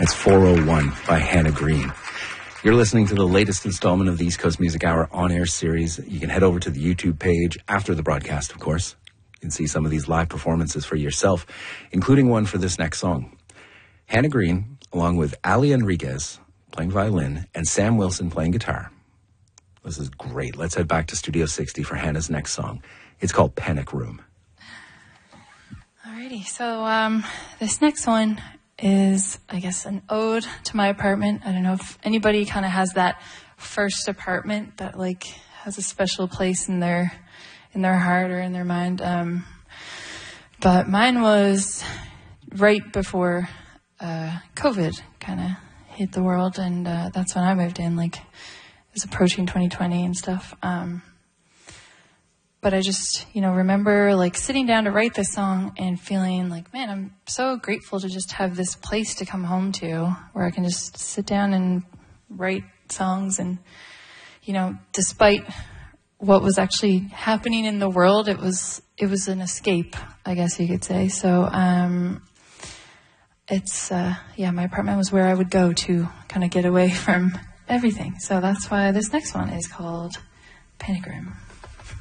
It's 401 by Hannah Green. You're listening to the latest installment of the East Coast Music Hour on-air series. You can head over to the YouTube page after the broadcast, of course. You can see some of these live performances for yourself, including one for this next song. Hannah Green, along with Ali Enriquez playing violin and Sam Wilson playing guitar. This is great. Let's head back to Studio 60 for Hannah's next song. It's called Panic Room. Alrighty, so this next one is, I guess, an ode to my apartment. I don't know if anybody kind of has that first apartment that like has a special place in their heart or in their mind. But mine was right before COVID kind of hit the world, and that's when I moved in. Like, it was approaching 2020 and stuff. But I just, remember like sitting down to write this song and feeling like, man, I'm so grateful to just have this place to come home to where I can just sit down and write songs. And, despite what was actually happening in the world, it was an escape, I guess you could say. So, my apartment was where I would go to kind of get away from everything. So that's why this next one is called Panic Room.